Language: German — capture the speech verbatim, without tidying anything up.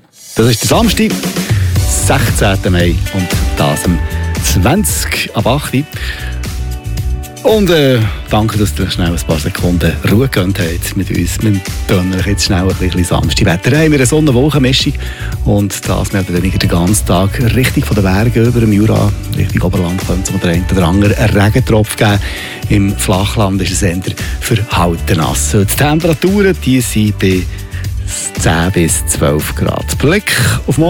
Das ist der Samstag, sechzehnten Mai und das um zwanzig ab acht Uhr. Und äh, danke, dass ihr schnell ein paar Sekunden Ruhe gegönnt habt mit uns. Wir gönnen euch jetzt schnell ein bisschen Samstagwetter. Haben wir eine Sonne-Wolken-Mischung und das mehr oder weniger den ganzen Tag Richtung von den Bergen über dem Jura, Richtung Oberland, könnte es der eine oder andere einen Regentropf geben. Im Flachland ist es eher verhalten nass. Die Temperaturen die sind bei zehn bis zwölf Grad. Blick auf morgen.